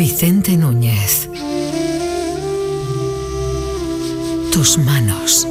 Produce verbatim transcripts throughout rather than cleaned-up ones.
Vicente Núñez. Tus manos.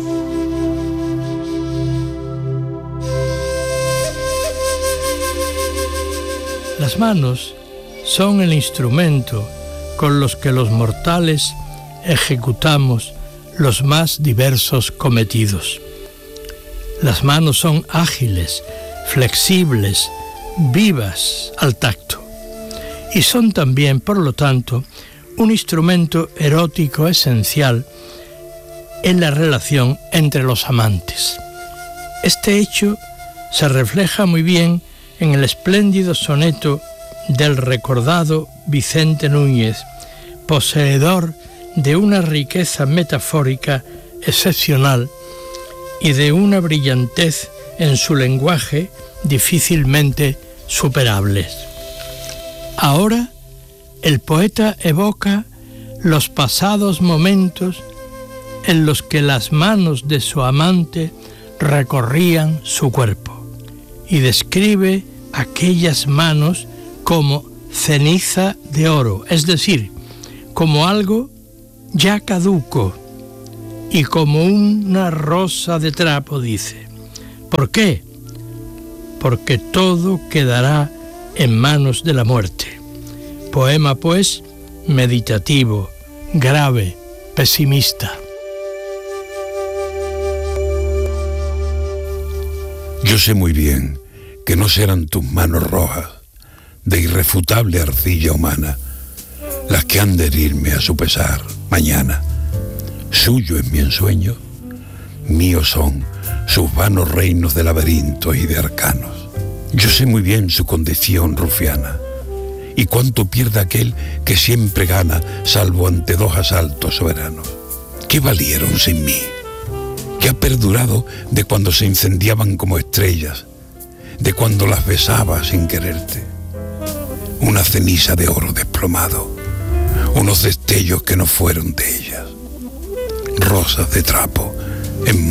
Las manos son el instrumento con los que los mortales ejecutamos los más diversos cometidos. Las manos son ágiles, flexibles, vivas al tacto, y son también, por lo tanto, un instrumento erótico esencial en la relación entre los amantes. Este hecho se refleja muy bien en el espléndido soneto del recordado Vicente Núñez, poseedor de una riqueza metafórica excepcional y de una brillantez en su lenguaje difícilmente superables. Ahora, el poeta evoca los pasados momentos en los que las manos de su amante recorrían su cuerpo y describe aquellas manos como ceniza de oro, es decir, como algo ya caduco y como una rosa de trapo, dice. ¿Por qué? Porque todo quedará en manos de la muerte. Poema, pues, meditativo, grave, pesimista. Yo sé muy bien que no serán tus manos rojas, de irrefutable arcilla humana, las que han de herirme a su pesar mañana. Suyo es mi ensueño, míos son sus vanos reinos de laberintos y de arcanos. Yo sé muy bien su condición rufiana, y cuánto pierde aquel que siempre gana, salvo ante dos asaltos soberanos. ¿Qué valieron sin mí? ¿Qué ha perdurado de cuando se incendiaban como estrellas, de cuando las besaba sin quererte? Una ceniza de oro desplomado, unos destellos que no fueron de ellas, rosas de trapo en